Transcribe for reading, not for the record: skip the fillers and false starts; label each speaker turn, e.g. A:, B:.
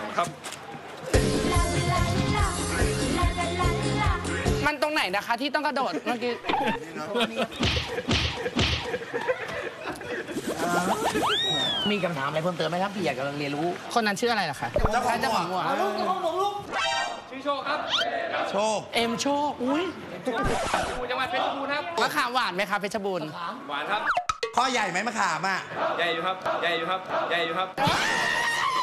A: ครับ
B: มันตรงไหนนะคะที่ต้องกระโดดเมื่อกี้
C: มีคำถามอะไรเพิ่มเติมไหมครับพี่อยากกำลังเรียนรู้
B: คนนั้นชื่ออะไรล่ะคะเจ้าของหัว
A: ชื่อโชคครับ
D: โชค
B: เอ็มโชคอุ้ย
A: จังหวัดเพชรบูรณ์ครับ
B: มะขามหวานไหมคะเพชรบูรณ์
A: หวานครับ
D: ข้อใหญ่ไหมมะขามอ่ะ
A: ใหญ่อยู่ครับใหญ่อยู่ครับใหญ่อยู่ครับ